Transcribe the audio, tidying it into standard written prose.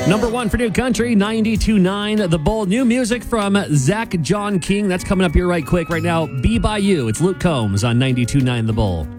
Number one for New Country, 92.9 The Bull. New music from Zach John King. That's coming up here right quick right now. Be By You. It's Luke Combs on 92.9 The Bull.